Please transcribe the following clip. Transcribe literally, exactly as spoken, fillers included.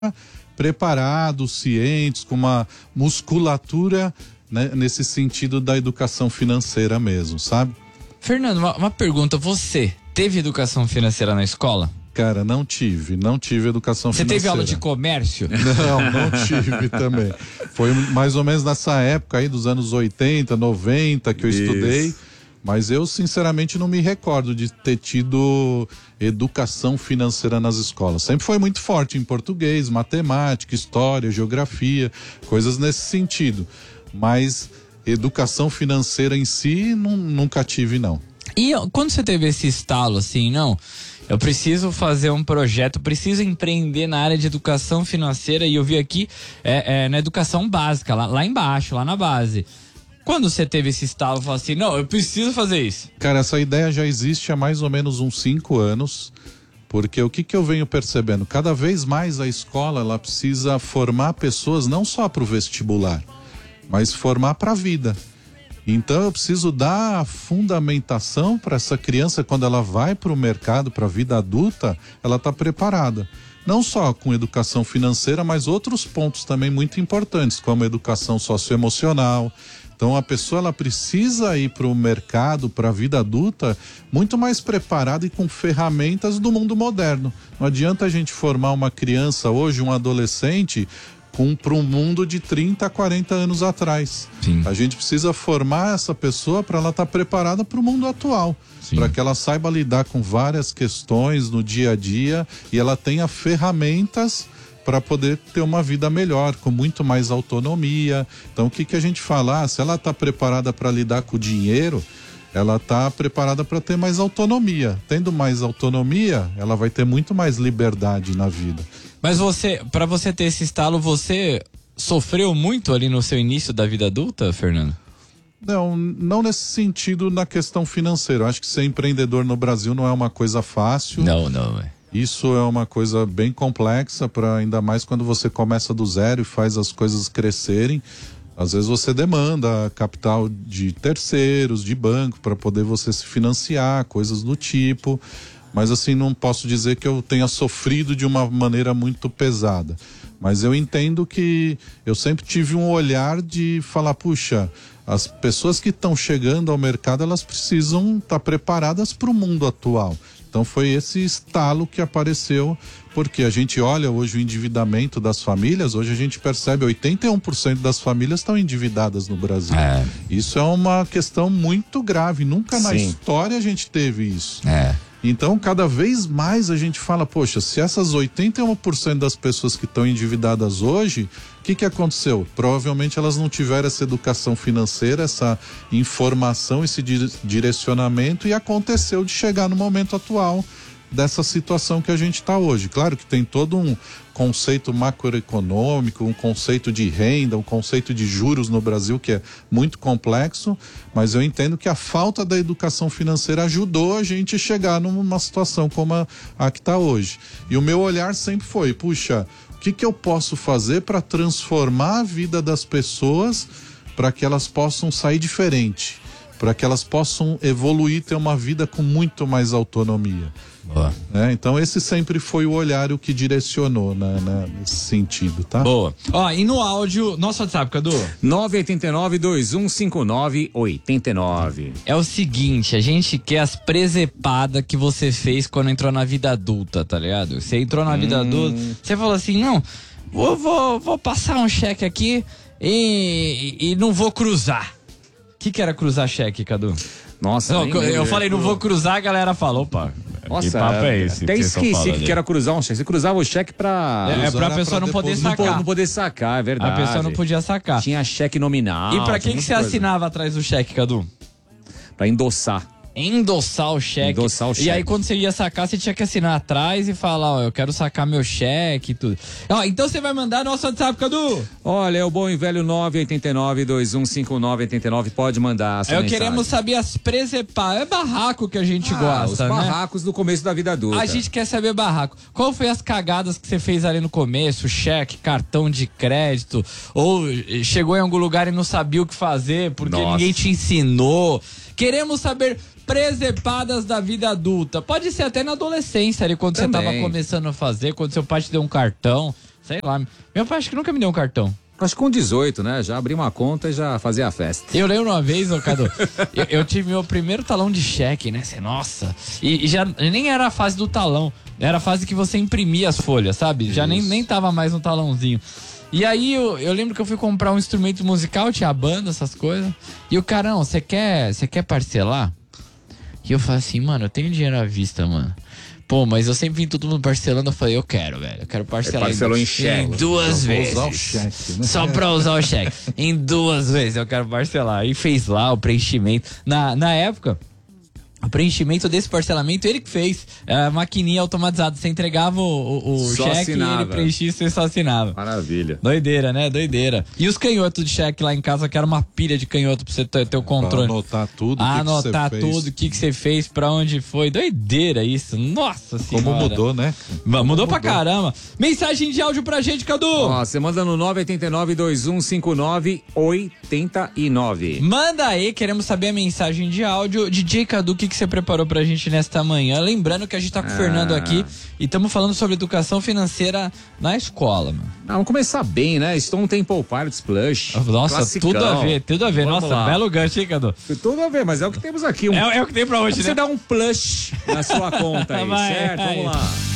preparados, cientes, com uma musculatura, né, nesse sentido da educação financeira mesmo, sabe? Fernando, uma, uma pergunta, você teve educação financeira na escola? Cara, não tive, não tive educação Você financeira. teve aula de comércio? Não, não tive também. Foi mais ou menos nessa época aí dos anos oitenta, noventa que eu Isso. estudei, mas eu sinceramente não me recordo de ter tido educação financeira nas escolas. Sempre foi muito forte em português, matemática, história, geografia, coisas nesse sentido. Mas educação financeira em si, não, nunca tive, não. E quando você teve esse estalo assim, não... Eu preciso fazer um projeto, preciso empreender na área de educação financeira e eu vi aqui é, é, na educação básica, lá, lá embaixo, lá na base. Quando você teve esse estalo, falou assim, não, eu preciso fazer isso? Cara, essa ideia já existe há mais ou menos uns cinco anos, porque o que, que eu venho percebendo? Cada vez mais a escola ela precisa formar pessoas não só para o vestibular, mas formar para a vida. Então eu preciso dar a fundamentação para essa criança quando ela vai para o mercado, para a vida adulta, ela está preparada. Não só com educação financeira, mas outros pontos também muito importantes, como educação socioemocional. Então a pessoa ela precisa ir para o mercado, para a vida adulta, muito mais preparada e com ferramentas do mundo moderno. Não adianta a gente formar uma criança hoje, um adolescente, para um mundo de trinta a quarenta anos atrás. Sim. A gente precisa formar essa pessoa para ela estar tá preparada para o mundo atual, para que ela saiba lidar com várias questões no dia a dia e ela tenha ferramentas para poder ter uma vida melhor, com muito mais autonomia. Então o que, que a gente fala? Ah, se ela está preparada para lidar com o dinheiro, ela está preparada para ter mais autonomia. Tendo mais autonomia, ela vai ter muito mais liberdade na vida. Mas você, para você ter esse estalo, você sofreu muito ali no seu início da vida adulta, Fernando? Não, não nesse sentido na questão financeira. Eu acho que ser empreendedor no Brasil não é uma coisa fácil. Não, não é. Isso é uma coisa bem complexa, para ainda mais quando você começa do zero e faz as coisas crescerem. Às vezes você demanda capital de terceiros, de banco, para poder você se financiar, coisas do tipo. Mas assim, não posso dizer que eu tenha sofrido de uma maneira muito pesada. Mas eu entendo que eu sempre tive um olhar de falar, puxa, as pessoas que estão chegando ao mercado, elas precisam estar preparadas para o mundo atual. Então foi esse estalo que apareceu, porque a gente olha hoje o endividamento das famílias, hoje a gente percebe oitenta e um por cento das famílias estão endividadas no Brasil. É. Isso é uma questão muito grave, nunca Sim. na história a gente teve isso. É. Então, cada vez mais a gente fala, poxa, se essas oitenta e um por cento das pessoas que estão endividadas hoje, o que que aconteceu? Provavelmente elas não tiveram essa educação financeira, essa informação, esse direcionamento e aconteceu de chegar no momento atual dessa situação que a gente está hoje. Claro que tem todo um conceito macroeconômico, um conceito de renda, um conceito de juros no Brasil que é muito complexo, mas eu entendo que a falta da educação financeira ajudou a gente a chegar numa situação como a, a que está hoje. E o meu olhar sempre foi, puxa, o que que eu posso fazer para transformar a vida das pessoas para que elas possam sair diferente, para que elas possam evoluir, ter uma vida com muito mais autonomia. Boa. É, então esse sempre foi o olhar o que direcionou, né, né, nesse sentido, tá? Boa. Ó, e no áudio, nosso WhatsApp, Cadu? nove oito nove, dois um cinco nove, oito nove. É o seguinte, a gente quer as presepadas que você fez quando entrou na vida adulta, tá ligado? Você entrou na hum. vida adulta, você falou assim, não, vou, vou, vou passar um cheque aqui e, e não vou cruzar. O que que era cruzar cheque, Cadu? Nossa, não, eu, eu falei, não vou cruzar, a galera falou, opa. Nossa, que papo é esse? Até esqueci que, que era cruzar um cheque. Você cruzava o cheque pra... É, é pra pessoa pra não poder sacar. Não, não poder sacar, é verdade. A pessoa não podia sacar. Tinha cheque nominal. E pra que que você coisa. assinava atrás do cheque, Cadu? Pra endossar. Endossar o cheque. Endossar o cheque. E aí quando você ia sacar, você tinha que assinar atrás e falar, ó, eu quero sacar meu cheque e tudo. Ó, então você vai mandar nosso WhatsApp, Cadu? Olha, é o bom e velho nove oito nove, dois um cinco nove, oito nove, pode mandar a sua Eu mensagem. Queremos saber as presepadas. É barraco que a gente ah, gosta, os né? barracos do começo da vida adulta. A gente quer saber barraco. Qual foi as cagadas que você fez ali no começo? Cheque, cartão de crédito, ou chegou em algum lugar e não sabia o que fazer porque Nossa. ninguém te ensinou. Queremos saber presepadas da vida adulta. Pode ser até na adolescência ali, quando Também. você tava começando a fazer, quando seu pai te deu um cartão. Sei lá. Meu pai acho que nunca me deu um cartão. Acho que com dezoito, né? Já abri uma conta e já fazia a festa. Eu lembro uma vez, ô Cadu, eu, eu tive meu primeiro talão de cheque, né? Cê, nossa. E, e já nem era a fase do talão. Era a fase que você imprimia as folhas, sabe? Já nem, nem tava mais no talãozinho. E aí eu, eu lembro que eu fui comprar um instrumento musical, tinha banda, essas coisas. E o cara, não, você quer, você quer parcelar? E eu falei assim, mano, eu tenho dinheiro à vista, mano. Pô, mas eu sempre vi todo mundo parcelando, eu falei, eu quero, velho, eu quero parcelar. Ele parcelou em, em cheque. Em duas vezes. Usar o cheque, né? Só pra usar o cheque. Em duas vezes eu quero parcelar. E fez lá o preenchimento. Na, na época, o preenchimento desse parcelamento, ele que fez. A maquininha automatizada. Você entregava o, o, o cheque assinava. E ele preenchia e você só assinava. Maravilha. Doideira, né? Doideira. E os canhotos de cheque lá em casa, que era uma pilha de canhoto pra você ter, ter o controle. Pra anotar tudo. Anotar que que tudo, o que, que você fez, pra onde foi. Doideira isso. Nossa senhora. Como mudou, né? Mudou, mudou pra caramba. Mensagem de áudio pra gente, Cadu. Ó, você manda no nove oito nove, dois um cinco nove, oito nove. Manda aí, queremos saber a mensagem de áudio. D J Cadu, o que, que você preparou pra gente nesta manhã? Lembrando que a gente tá com o Ah. Fernando aqui e estamos falando sobre educação financeira na escola, mano. Ah, vamos começar bem, né? Stone Temple Pilots Plush. Nossa, Classicão. tudo a ver, tudo a ver. Vamos Nossa, lá. belo gancho, hein, Cadu? Tudo a ver, mas é o que temos aqui. Um... É, é o que tem pra hoje, Você né? dá um plush na sua conta aí, Vai, certo? vai. Vamos lá.